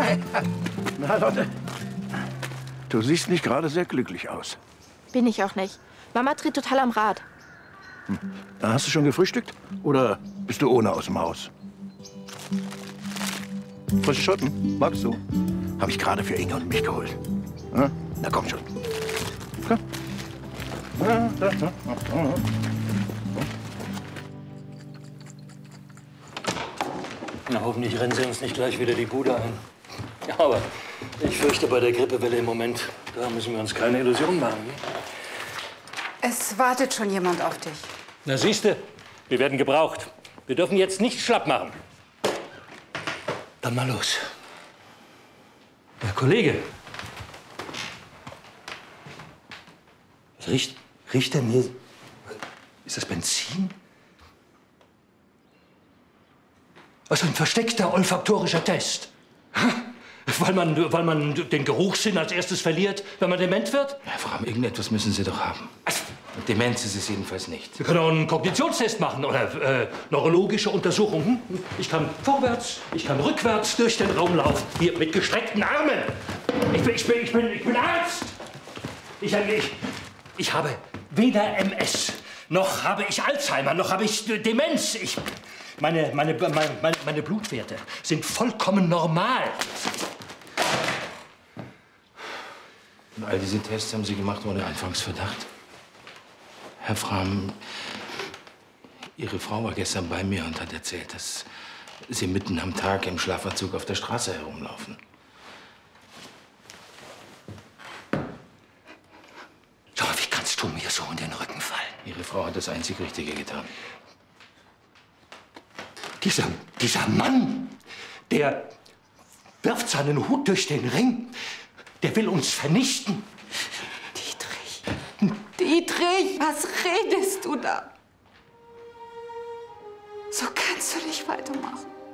Na, Lotte, du siehst nicht gerade sehr glücklich aus. Bin ich auch nicht. Mama dreht total am Rad. Hast du schon gefrühstückt? Oder bist du ohne aus dem Haus? Frische Schotten, magst du? Habe ich gerade für Inge und mich geholt. Na komm schon. Komm. Na, hoffentlich rennen sie uns nicht gleich wieder die Bude ein. Ja, aber ich fürchte, bei der Grippewelle im Moment, da müssen wir uns keine Illusionen machen. Es wartet schon jemand auf dich. Na, siehste, wir werden gebraucht. Wir dürfen jetzt nicht schlapp machen. Dann mal los. Herr Kollege. Was riecht denn hier? Ist das Benzin? Also ein versteckter olfaktorischer Test. Weil man den Geruchssinn als erstes verliert, wenn man dement wird? Herr Fram, irgendetwas müssen Sie doch haben. Demenz ist es jedenfalls nicht. Wir können auch einen Kognitionstest machen oder neurologische Untersuchungen. Ich kann vorwärts, ich kann rückwärts durch den Raum laufen. Hier mit gestreckten Armen. Ich bin Arzt. Ich habe weder MS, noch habe ich Alzheimer, noch habe ich Demenz. Meine Blutwerte sind vollkommen normal. Und all diese Tests haben Sie gemacht ohne Anfangsverdacht? Herr Fram, Ihre Frau war gestern bei mir und hat erzählt, dass Sie mitten am Tag im Schlafanzug auf der Straße herumlaufen. Schau mal, wie kannst du mir so in den Rücken fallen? Ihre Frau hat das einzig Richtige getan. Dieser Mann, der wirft seinen Hut durch den Ring. Der will uns vernichten. Dietrich, was redest du da? So kannst du nicht weitermachen.